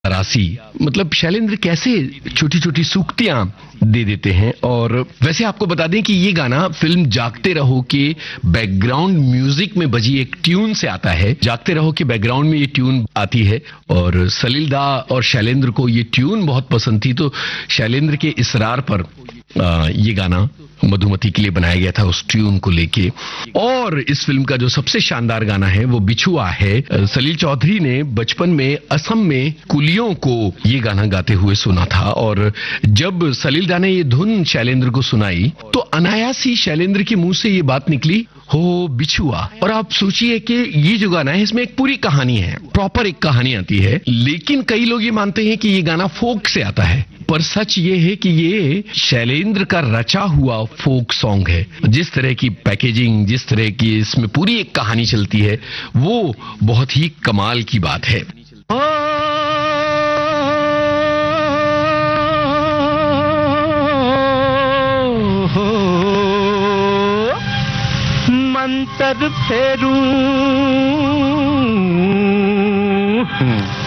राशि, मतलब शैलेंद्र कैसे छोटी छोटी सूक्तियां दे देते हैं। और वैसे आपको बता दें कि ये गाना फिल्म जागते रहो के बैकग्राउंड म्यूजिक में बजी एक ट्यून से आता है। जागते रहो के बैकग्राउंड में ये ट्यून आती है और सलील दा और शैलेंद्र को ये ट्यून बहुत पसंद थी, तो शैलेंद्र के इसरार पर ये गाना मधुमती के लिए बनाया गया था उस ट्यून को लेके। और इस फिल्म का जो सबसे शानदार गाना है वो बिछुआ है। सलील चौधरी ने बचपन में असम में कुलियों को ये गाना गाते हुए सुना था और जब सलील दा ने ये धुन शैलेंद्र को सुनाई तो अनायास ही शैलेंद्र के मुंह से ये बात निकली, हो बिछुआ। और आप सोचिए कि ये जो गाना है इसमें एक पूरी कहानी है, प्रॉपर एक कहानी आती है, लेकिन कई लोग ये मानते हैं कि ये गाना फोक से आता है, पर सच ये है कि ये शैलेंद्र का रचा हुआ फोक सॉन्ग है। जिस तरह की पैकेजिंग, जिस तरह की इसमें पूरी एक कहानी चलती है, वो बहुत ही कमाल की बात है। मंतर फेरू